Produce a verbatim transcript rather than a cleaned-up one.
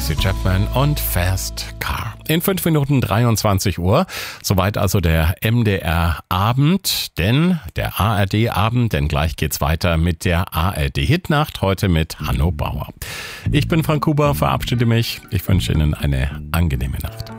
Tracy Chapman und Fast Car. In fünf Minuten dreiundzwanzig Uhr. Soweit also der M D R-Abend, denn der A R D-Abend, denn gleich geht's weiter mit der A R D-Hitnacht, heute mit Hanno Bauer. Ich bin Frank Huber, verabschiede mich. Ich wünsche Ihnen eine angenehme Nacht.